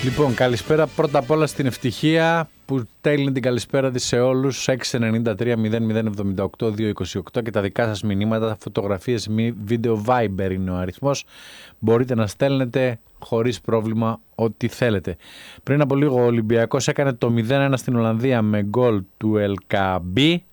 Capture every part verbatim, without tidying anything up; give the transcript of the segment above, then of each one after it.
Λοιπόν, καλησπέρα πρώτα απ' όλα στην Ευτυχία που στέλνει την καλησπέρα της σε όλους. Έξι εννιά τρία μηδέν μηδέν εβδομήντα οκτώ διακόσια είκοσι οκτώ και τα δικά σας μηνύματα, φωτογραφίες, βίντεο, Viber είναι ο αριθμός. Μπορείτε να στέλνετε χωρίς πρόβλημα ό,τι θέλετε. Πριν από λίγο ο Ολυμπιακός έκανε το μηδέν ένα στην Ολλανδία με γκολ του Ελκαμπή.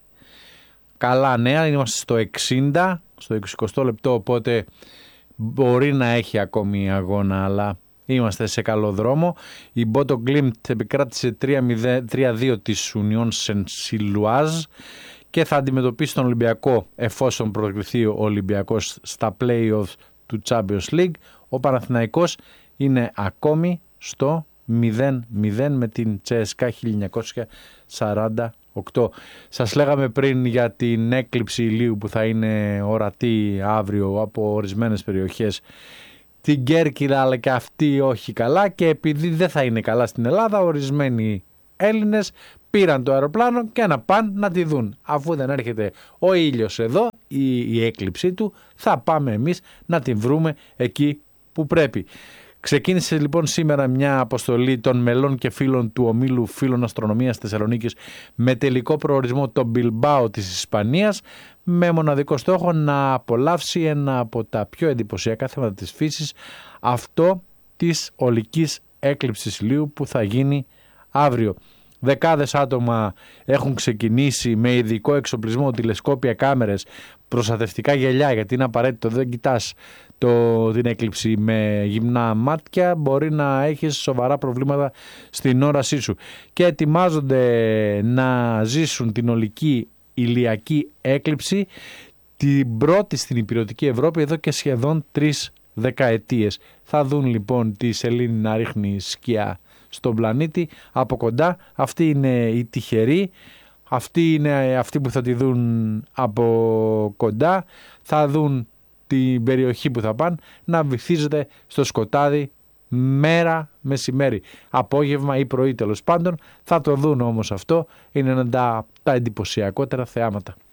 Καλά νέα, είμαστε στο εξήντα, στο εικοστό λεπτό, οπότε μπορεί να έχει ακόμη αγώνα, αλλά είμαστε σε καλό δρόμο. Η Μπότο Γκλίμπτ επικράτησε τρία δύο της Union Saint-Gilloise και θα αντιμετωπίσει τον Ολυμπιακό εφόσον προκριθεί ο Ολυμπιακός στα play-offs του Champions League. Ο Παναθηναϊκός είναι ακόμη στο μηδέν μηδέν με την Τσέσκα χίλια εννιακόσια σαράντα οκτώ. Σας λέγαμε πριν για την έκλειψη ηλίου που θα είναι ορατή αύριο από ορισμένες περιοχές, την Κέρκυρα, αλλά και αυτή όχι καλά, και επειδή δεν θα είναι καλά στην Ελλάδα, ορισμένοι Έλληνες πήραν το αεροπλάνο και να πάνε να τη δουν. Αφού δεν έρχεται ο ήλιος εδώ, η, η έκλειψή του, θα πάμε εμείς να την βρούμε εκεί που πρέπει. Ξεκίνησε λοιπόν σήμερα μια αποστολή των μελών και φίλων του Ομίλου Φίλων Αστρονομίας Θεσσαλονίκης με τελικό προορισμό το Μπιλμπάο της Ισπανίας, με μοναδικό στόχο να απολαύσει ένα από τα πιο εντυπωσιακά θέματα της φύσης, αυτό της ολικής έκλειψης ηλίου που θα γίνει αύριο. Δεκάδες άτομα έχουν ξεκινήσει με ειδικό εξοπλισμό, τηλεσκόπια, κάμερες, προστατευτικά γυαλιά, γιατί είναι απαραίτητο, δεν κοιτάς το, την έκλειψη με γυμνά μάτια, μπορεί να έχεις σοβαρά προβλήματα στην όρασή σου. Και ετοιμάζονται να ζήσουν την ολική ηλιακή έκλειψη, την πρώτη στην υπηρετική Ευρώπη εδώ και σχεδόν τρεις δεκαετίες. Θα δουν λοιπόν τη σελήνη να ρίχνει σκιά στον πλανήτη από κοντά. Αυτοί είναι οι τυχεροί, αυτοί είναι αυτοί που θα τη δουν από κοντά, θα δουν την περιοχή που θα πάνε να βυθίζεται στο σκοτάδι μέρα μεσημέρι, απόγευμα ή πρωί, τέλος πάντων θα το δουν. Όμως αυτό είναι ένα τα, τα εντυπωσιακότερα θεάματα.